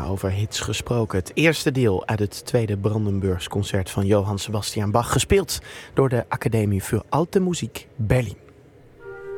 over hits gesproken. Het eerste deel uit het tweede Brandenburgs concert van Johann Sebastian Bach, gespeeld door de Academie für Alte Musik Berlin.